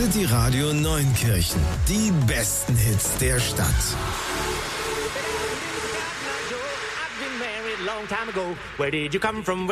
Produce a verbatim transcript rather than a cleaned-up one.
City Radio Neunkirchen. Die besten Hits der Stadt. Long time ago, where did you come from?